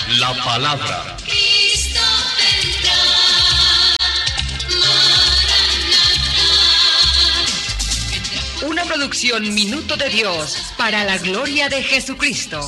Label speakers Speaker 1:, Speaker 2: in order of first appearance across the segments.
Speaker 1: la palabra.
Speaker 2: Cristo vendrá, Maranatha.
Speaker 3: Una producción Minuto de Dios para la gloria de Jesucristo.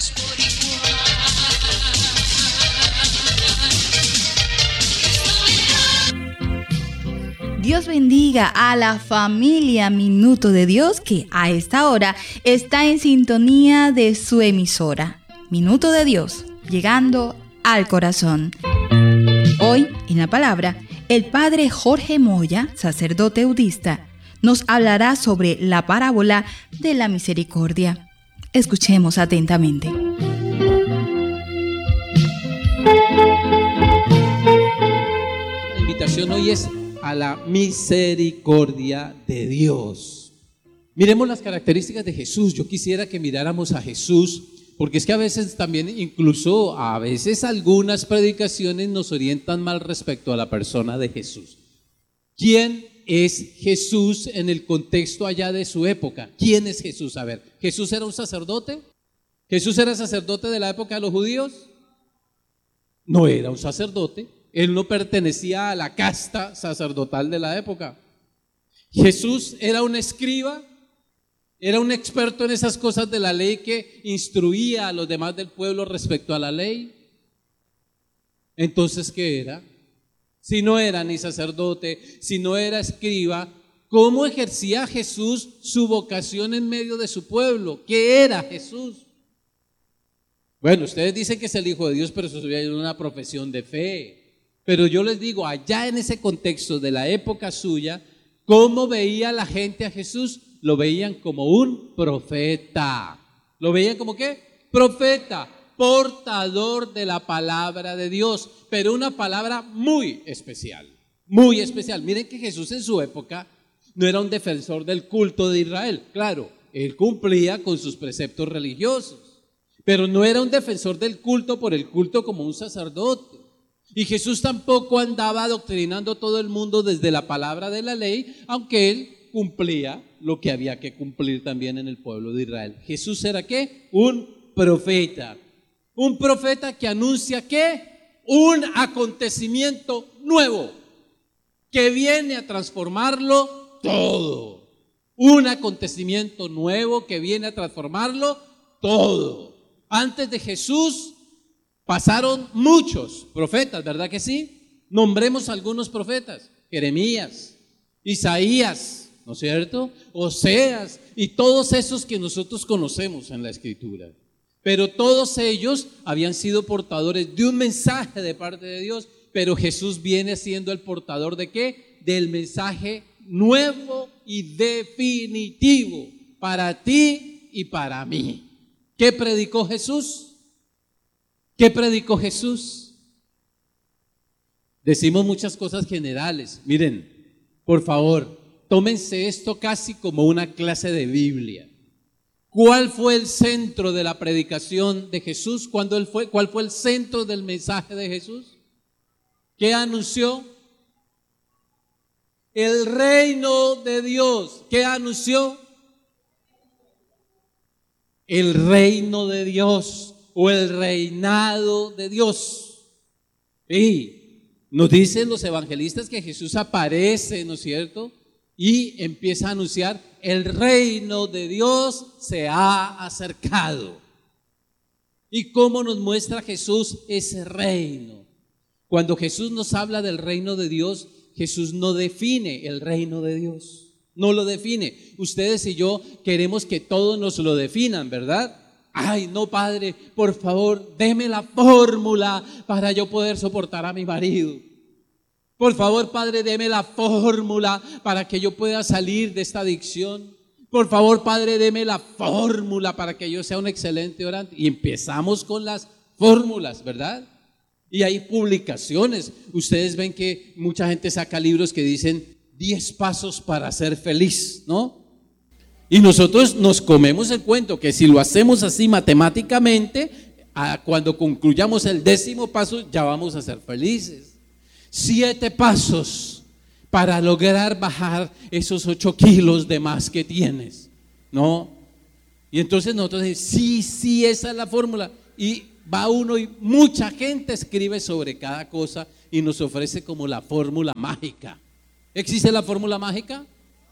Speaker 4: Dios bendiga a la familia Minuto de Dios que a esta hora está en sintonía de su emisora. Minuto de Dios, llegando al corazón. Hoy, en la palabra, el padre Jorge Moya, sacerdote eudista, nos hablará sobre la parábola de la misericordia. Escuchemos atentamente.
Speaker 5: La invitación hoy es a la misericordia de Dios. Miremos las características de Jesús. Yo quisiera que miráramos a Jesús, porque es que a veces también, incluso a veces algunas predicaciones nos orientan mal respecto a la persona de Jesús. ¿Quién es Jesús en el contexto allá de su época? ¿Quién es Jesús? A ver, ¿Jesús era un sacerdote? ¿Jesús era sacerdote de la época de los judíos? No era un sacerdote. Él no pertenecía a la casta sacerdotal de la época. Jesús era un escriba, era un experto en esas cosas de la ley que instruía a los demás del pueblo respecto a la ley. Entonces, ¿qué era? Si no era ni sacerdote, si no era escriba, ¿cómo ejercía Jesús su vocación en medio de su pueblo? ¿Qué era Jesús? Bueno, ustedes dicen que es el Hijo de Dios, pero eso es una profesión de fe. Pero yo les digo, allá en ese contexto de la época suya, ¿cómo veía la gente a Jesús? Lo veían como un profeta. ¿Lo veían como qué? Profeta, portador de la palabra de Dios, pero una palabra muy especial, muy especial. Miren que Jesús en su época no era un defensor del culto de Israel. Claro, él cumplía con sus preceptos religiosos, pero no era un defensor del culto por el culto como un sacerdote. Y Jesús tampoco andaba adoctrinando a todo el mundo desde la palabra de la ley, aunque él cumplía lo que había que cumplir también en el pueblo de Israel. Jesús era ¿qué? Un profeta que anuncia ¿qué? Un acontecimiento nuevo que viene a transformarlo todo. Un acontecimiento nuevo que viene a transformarlo todo. Antes de Jesús pasaron muchos profetas, ¿verdad que sí? Nombremos algunos profetas: Jeremías, Isaías, ¿no es cierto? Oseas y todos esos que nosotros conocemos en la Escritura. Pero todos ellos habían sido portadores de un mensaje de parte de Dios, pero Jesús viene siendo el portador ¿de qué? Del mensaje nuevo y definitivo para ti y para mí. ¿Qué predicó Jesús? ¿Qué predicó Jesús? Decimos muchas cosas generales. Miren, por favor, tómense esto casi como una clase de Biblia. ¿Cuál fue el centro de la predicación de Jesús? ¿Cuál fue el centro del mensaje de Jesús? ¿Qué anunció? El reino de Dios. ¿Qué anunció? El reino de Dios o el reinado de Dios. Y nos dicen los evangelistas que Jesús aparece, ¿no es cierto? Y empieza a anunciar: el reino de Dios se ha acercado. ¿Y cómo nos muestra Jesús ese reino? Cuando Jesús nos habla del reino de Dios, Jesús no define el reino de Dios, no lo define. Ustedes y yo queremos que todos nos lo definan, ¿verdad? Ay, no, padre, por favor, deme la fórmula para yo poder soportar a mi marido. Por favor, padre, deme la fórmula para que yo pueda salir de esta adicción. Por favor, padre, deme la fórmula para que yo sea un excelente orante. Y empezamos con las fórmulas, ¿verdad? Y hay publicaciones. Ustedes ven que mucha gente saca libros que dicen 10 pasos para ser feliz, ¿no? Y nosotros nos comemos el cuento que si lo hacemos así matemáticamente, cuando concluyamos el 10º paso ya vamos a ser felices. 7 pasos para lograr bajar esos 8 kilos de más que tienes, ¿no? Y entonces nosotros decimos, sí, esa es la fórmula. Y va uno y mucha gente escribe sobre cada cosa y nos ofrece como la fórmula mágica. ¿Existe la fórmula mágica?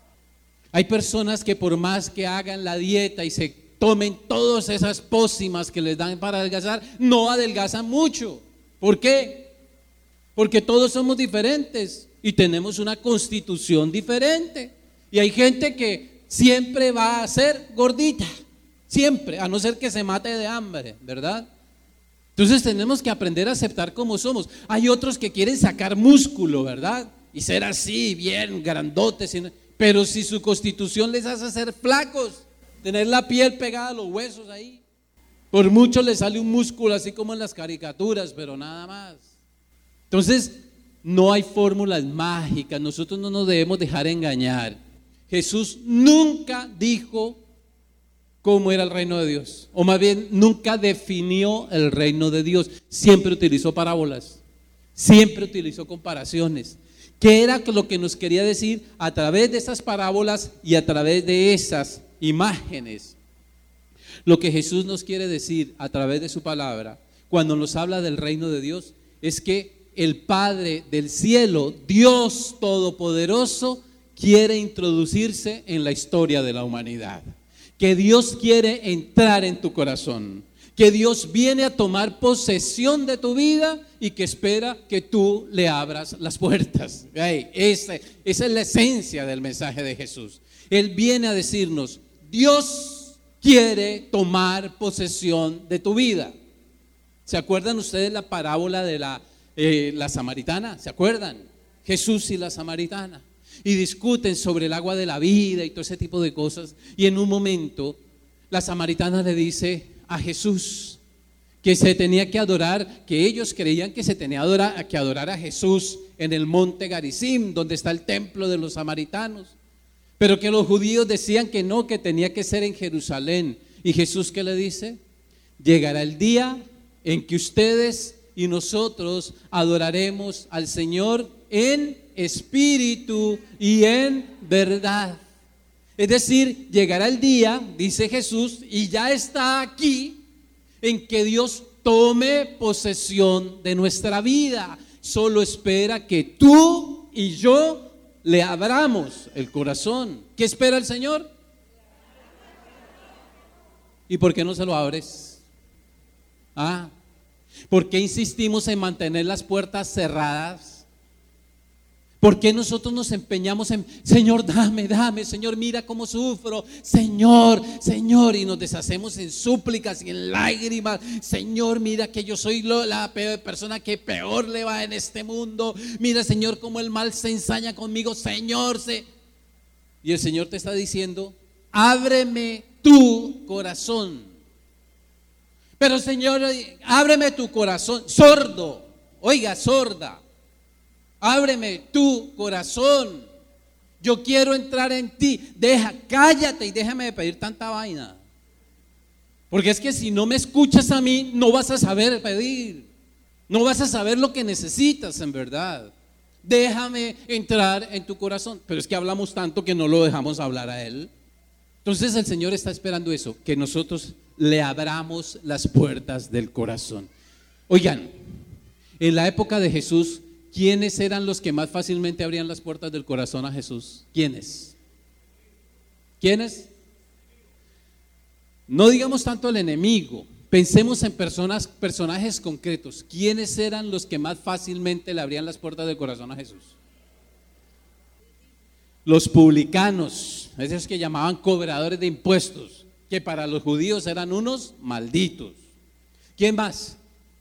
Speaker 5: Hay personas que por más que hagan la dieta y se tomen todas esas pócimas que les dan para adelgazar, no adelgazan mucho. ¿Por qué? Porque todos somos diferentes y tenemos una constitución diferente. Y hay gente que siempre va a ser gordita, siempre, a no ser que se mate de hambre, ¿verdad? Entonces tenemos que aprender a aceptar como somos. Hay otros que quieren sacar músculo, ¿verdad? Y ser así, bien grandotes, pero si su constitución les hace ser flacos, tener la piel pegada a los huesos ahí, por mucho les sale un músculo así como en las caricaturas, pero nada más. Entonces no hay fórmulas mágicas, nosotros no nos debemos dejar engañar. Jesús nunca dijo cómo era el reino de Dios, o más bien nunca definió el reino de Dios. Siempre utilizó parábolas, siempre utilizó comparaciones. ¿Qué era lo que nos quería decir a través de esas parábolas y a través de esas imágenes? Lo que Jesús nos quiere decir a través de su palabra, cuando nos habla del reino de Dios, es que el Padre del cielo, Dios Todopoderoso, quiere introducirse en la historia de la humanidad. Que Dios quiere entrar en tu corazón, que Dios viene a tomar posesión de tu vida y que espera que tú le abras las puertas. Esa es la esencia del mensaje de Jesús. Él viene a decirnos, Dios quiere tomar posesión de tu vida. ¿Se acuerdan ustedes la parábola de la samaritana? ¿Se acuerdan? Jesús y la samaritana. Y discuten sobre el agua de la vida y todo ese tipo de cosas. Y en un momento la samaritana le dice a Jesús que se tenía que adorar, que ellos creían que se tenía que adorar a Jesús en el monte Garizim, donde está el templo de los samaritanos, pero que los judíos decían que no, que tenía que ser en Jerusalén. Y Jesús, ¿qué le dice? Llegará el día en que ustedes y nosotros adoraremos al Señor en espíritu y en verdad. Es decir, llegará el día, dice Jesús, y ya está aquí, en que Dios tome posesión de nuestra vida. Solo espera que tú y yo le abramos el corazón. ¿Qué espera el Señor? ¿Y por qué no se lo abres? ¿Por qué insistimos en mantener las puertas cerradas? ¿Por qué nosotros nos empeñamos en, Señor, dame, Señor, mira cómo sufro, Señor, y nos deshacemos en súplicas y en lágrimas? Señor, mira que yo soy la peor persona que peor le va en este mundo. Mira, Señor, cómo el mal se ensaña conmigo, Señor. Y el Señor te está diciendo, ábreme tu corazón. Pero Señor, ábreme tu corazón, sordo, oiga, sorda. Ábreme tu corazón. Yo quiero entrar en ti. Cállate y déjame de pedir tanta vaina. Porque es que si no me escuchas a mí, no vas a saber pedir. No vas a saber lo que necesitas en verdad. Déjame entrar en tu corazón. Pero es que hablamos tanto que no lo dejamos hablar a Él. Entonces el Señor está esperando eso, que nosotros le abramos las puertas del corazón. Oigan, en la época de Jesús, ¿quiénes eran los que más fácilmente abrían las puertas del corazón a Jesús? ¿Quiénes? No digamos tanto el enemigo, pensemos en personajes concretos. ¿Quiénes eran los que más fácilmente le abrían las puertas del corazón a Jesús? Los publicanos, esos que llamaban cobradores de impuestos, que para los judíos eran unos malditos. ¿Quién más?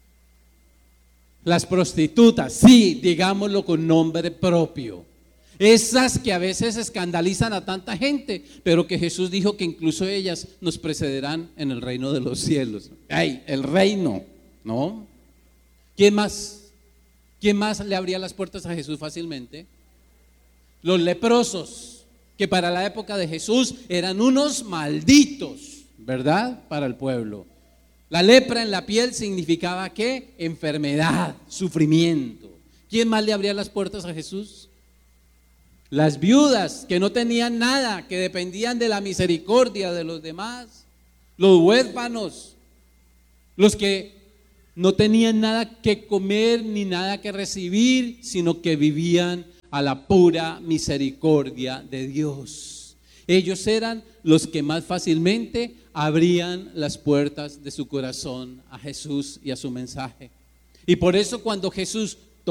Speaker 5: Las prostitutas, sí, digámoslo con nombre propio. Esas que a veces escandalizan a tanta gente, pero que Jesús dijo que incluso ellas nos precederán en el reino de los cielos. El reino, ¿no? ¿Quién más? ¿Quién más le abría las puertas a Jesús fácilmente? Los leprosos, que para la época de Jesús eran unos malditos, ¿verdad? Para el pueblo. La lepra en la piel significaba ¿qué? Enfermedad, sufrimiento. ¿Quién más le abría las puertas a Jesús? Las viudas que no tenían nada, que dependían de la misericordia de los demás. Los huérfanos, los que no tenían nada que comer ni nada que recibir, sino que vivían a la pura misericordia de Dios. Ellos eran los que más fácilmente abrían las puertas de su corazón a Jesús y a su mensaje. Y por eso cuando Jesús